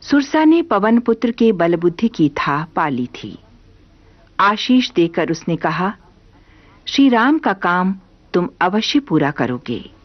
सुरसा ने पवन पुत्र के बलबुद्धि की था पाली थी। आशीष देकर उसने कहा, श्री राम का काम तुम अवश्य पूरा करोगे।